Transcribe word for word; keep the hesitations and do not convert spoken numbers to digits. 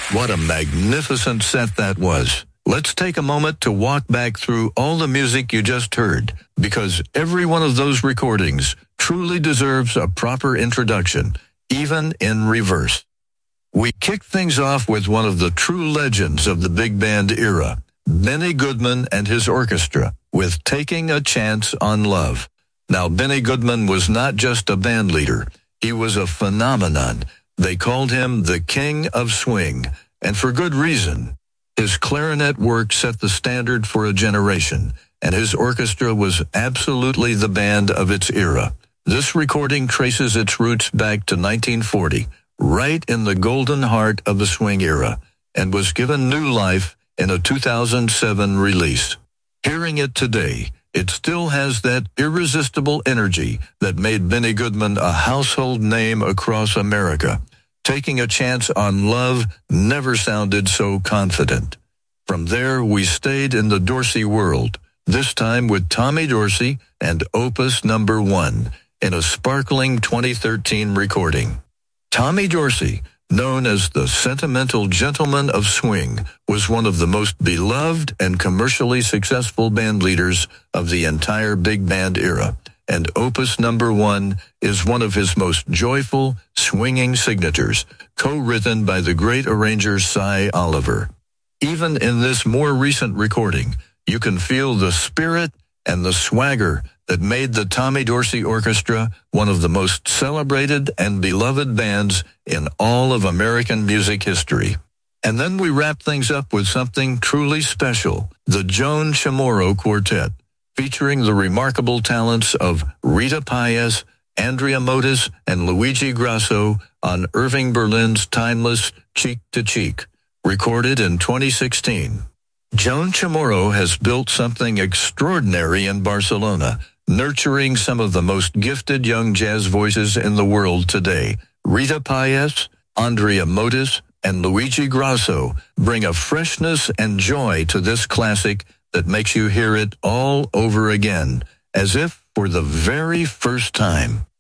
What a magnificent set that was. Let's take a moment to walk back through all the music you just heard, because every one of those recordings truly deserves a proper introduction, even in reverse. We kicked things off with one of the true legends of the big band era, Benny Goodman and his orchestra, with Taking a Chance on Love. Now, Benny Goodman was not just a band leader. He was a phenomenon. They called him the King of Swing, and for good reason. His clarinet work set the standard for a generation, and his orchestra was absolutely the band of its era. This recording traces its roots back to nineteen forty, right in the golden heart of the swing era, and was given new life in a two thousand seven release. Hearing it today, it still has that irresistible energy that made Benny Goodman a household name across America. Taking a Chance on Love never sounded so confident. From there, we stayed in the Dorsey world, this time with Tommy Dorsey and Opus Number One, in a sparkling twenty thirteen recording. Tommy Dorsey, known as the sentimental gentleman of swing, was one of the most beloved and commercially successful band leaders of the entire big band era, and Opus Number One is one of his most joyful, swinging signatures, co-written by the great arranger Cy Oliver. Even in this more recent recording, you can feel the spirit and the swagger that made the Tommy Dorsey Orchestra one of the most celebrated and beloved bands in all of American music history. And then we wrap things up with something truly special, the Joan Chamorro Quartet, featuring the remarkable talents of Rita Paez, Andrea Motis, and Luigi Grasso on Irving Berlin's timeless Cheek to Cheek, recorded in twenty sixteen. Joan Chamorro has built something extraordinary in Barcelona, nurturing some of the most gifted young jazz voices in the world today. Rita Paez, Andrea Motis, and Luigi Grasso bring a freshness and joy to this classic that makes you hear it all over again, as if for the very first time.